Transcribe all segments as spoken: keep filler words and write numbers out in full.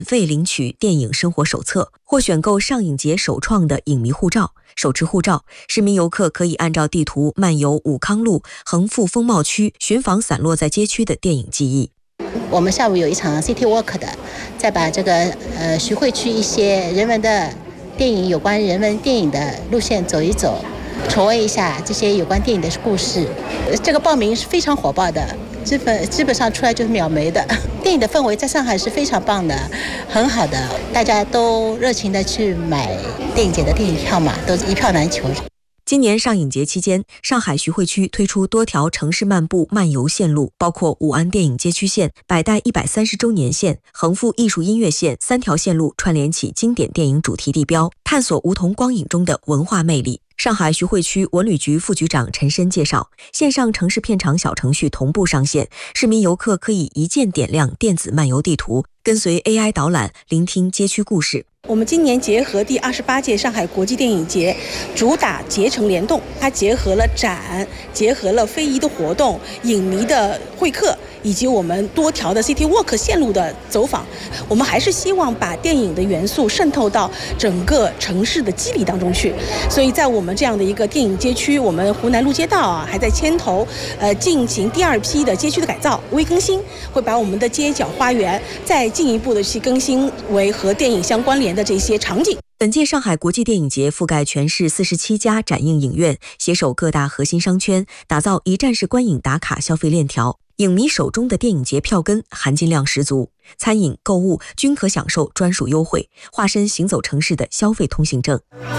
费领取电影生活手册，或选购上影节首创的影迷护照。手持护照，市民游客可以按照地图漫游武康路、横幅风貌区，寻访散落在街区的电影记忆。 我们下午有一场 City Walk 的，再把这个呃徐汇区一些人文的电影有关人文电影的路线走一走，重温一下这些有关电影的故事。这个报名是非常火爆的，基本基本上出来就是秒没的。电影的氛围在上海是非常棒的，很好的，大家都热情的去买电影节的电影票嘛，都一票难求。 今年上影节期间，上海徐汇区推出多条城市漫步漫游线路，包括武安电影街区线、百代一百三十周年线、横幅艺术音乐线三条线路，串联起经典电影主题地标，探索梧桐光影中的文化魅力。上海徐汇区文旅局副局长陈申介绍，线上城市片场小程序同步上线，市民游客可以一键点亮电子漫游地图，跟随 A I 导览，聆听街区故事。 我们今年结合第二十八届上海国际电影节，主打节城联动，它结合了展，结合了非遗的活动、影迷的会客，以及我们多条的 City Walk 线路的走访。我们还是希望把电影的元素渗透到整个城市的肌理当中去。所以在我们这样的一个电影街区，我们湖南路街道啊还在牵头呃进行第二批的街区的改造、微更新，会把我们的街角花园再进一步的去更新为和电影相关联的这些场景。 本届上海国际电影节覆盖全市四十七家展映影院，携手各大核心商圈，打造一站式观影打卡消费链条。影迷手中的电影节票根含金量十足，餐饮、购物均可享受专属优惠，化身行走城市的消费通行证。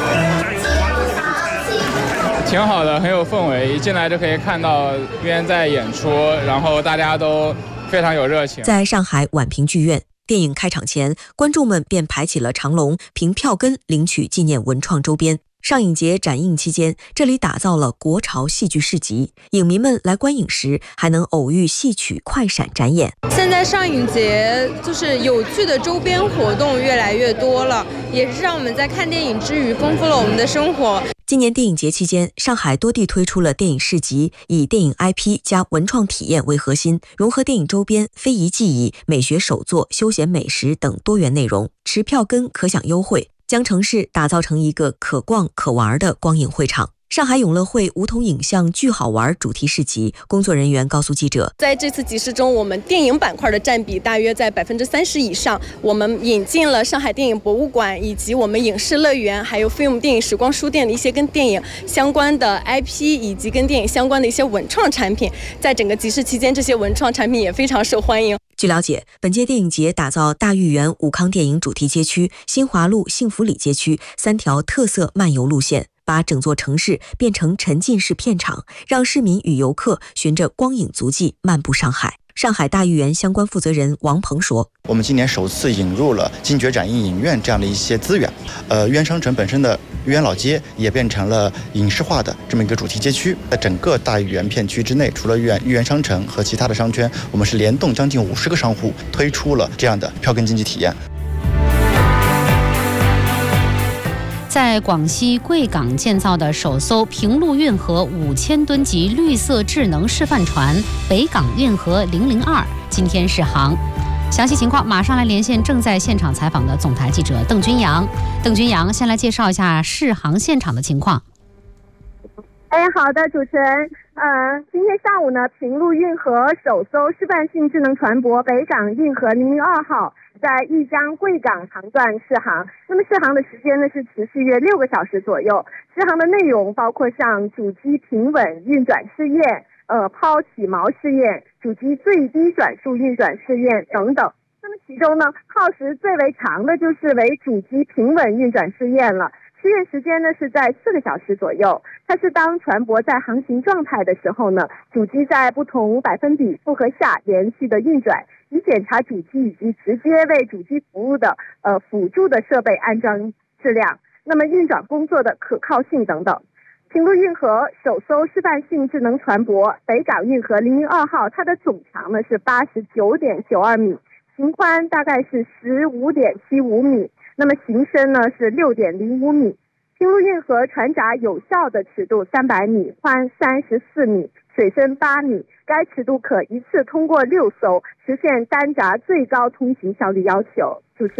挺好的，很有氛围，一进来就可以看到这边在演出，然后大家都非常有热情。 在上海宛平剧院，电影开场前，观众们便排起了长龙，凭票根领取纪念文创周边。上影节展映期间，这里打造了国潮戏剧市集，影迷们来观影时还能偶遇戏曲快闪展演。 现在上影节就是有趣的周边活动越来越多了，也是让我们在看电影之余丰富了我们的生活。 今年电影节期间，上海多地推出了电影市集，以电影 I P 加文创体验为核心，融合电影周边、非遗技艺、美学手作、休闲美食等多元内容，持票根可享优惠，将城市打造成一个可逛可玩的光影会场。上海永乐汇梧桐影像巨好玩主题市集，工作人员告诉记者， 在这次集市中，我们电影板块的占比大约在百分之三十以上。我们引进了上海电影博物馆，以及我们影视乐园，还有 Film 电影时光书店的一些跟电影相关的 I P， 以及跟电影相关的一些文创产品。在整个集市期间，这些文创产品也非常受欢迎。 据了解，本届电影节打造大豫园武康电影主题街区、新华路幸福里街区三条特色漫游路线，把整座城市变成沉浸式片场，让市民与游客循着光影足迹漫步上海。上海大豫园相关负责人王鹏说， 我们今年首次引入了金爵展映影院这样的一些资源，呃，豫园商城本身的豫园老街也变成了影视化的这么一个主题街区。在整个大豫园片区之内，除了豫园豫园商城和其他的商圈，我们是联动将近五十个商户推出了这样的票根经济体验。 在广西贵港建造的首艘平陆运河五千吨级绿色智能示范船北港运河零零二今天试航。详细情况马上来连线正在现场采访的总台记者邓君阳。邓君阳，先来介绍一下试航现场的情况。 哎，好的，主持人，呃，今天上午呢，平陆运河首艘示范性智能船舶北港运河零零二号在豫江贵港航段试航。那么试航的时间呢是持续约六个小时左右。试航的内容包括像主机平稳运转试验、呃抛起锚试验、主机最低转速运转试验等等。那么其中呢，耗时最为长的就是为主机平稳运转试验了。试验时间呢是在四个小时左右，它是当船舶在航行状态的时候呢，主机在不同百分比负荷下连续的运转，以检查主机以及直接为主机服务的呃辅助的设备安装质量，那么运转工作的可靠性等等。平陆运河首艘示范性智能船舶北港运河零零二号，它的总长呢是八十九点九二米，行宽大概是十五点七五米。那么行深呢是六点零五米，平陆运河船闸有效的尺度三百米，宽三十四米，水深八米，该尺度可一次通过六艘，实现单闸最高通行效率要求。主持人。